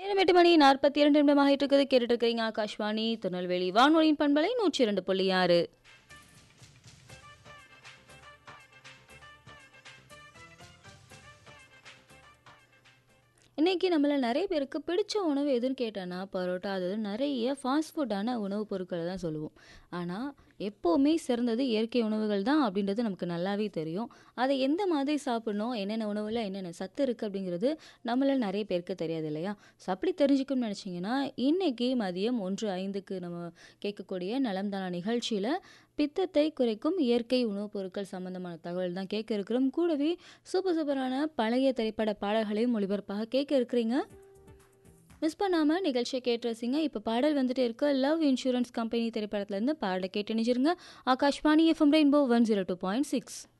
நேரம் 8 மணி 42 நிமிடமாக இருக்குது. கேட்டுட்டு இருக்கிறீங்க ஆகாஷ்வாணி திருநெல்வேலி வானொலியின் பண்பலை 102.6. இன்னைக்கு நம்மள நிறைய பேருக்கு பிடிச்ச உணவு எதுன்னு கேட்டோன்னா பரோட்டா அது நிறைய ஃபாஸ்ட் ஃபுட்டான உணவுப் பொருட்களை தான் சொல்லுவோம். ஆனால் எப்போவுமே சிறந்தது இயற்கை உணவுகள் தான் அப்படின்றது நமக்கு நல்லாவே தெரியும். அதை எந்த மாதிரி சாப்பிடணும், என்னென்ன உணவில் என்னென்ன சத்து இருக்குது அப்படிங்கிறது நம்மள நிறைய பேருக்கு தெரியாது இல்லையா? ஸோ அப்படி தெரிஞ்சுக்கணும்னு நினச்சிங்கன்னா இன்னைக்கு மதியம் 1:05க்கு நம்ம கேட்கக்கூடிய நலம் தானா நிகழ்ச்சியில் பித்தத்தை குறைக்கும் இயற்கை உணவுப் பொருட்கள் சம்பந்தமான தகவல் தான் கேட்க இருக்கிறோம். கூடவே சூப்பர் சூப்பரான பழைய திரைப்பட பாடல்களையும் ஒளிபரப்பாக கேட்க இருக்கிறீங்க. மிஸ் பண்ணாமல் நிகழ்ச்சியை கேட்டு ரசிங்க. இப்போ பாடல் வந்துட்டு இருக்கு. லவ் இன்சூரன்ஸ் கம்பெனி திரைப்படத்துலேருந்து பாடலை கேட்டு நினைச்சிருங்க. Akashvani FM rainbow 102.6.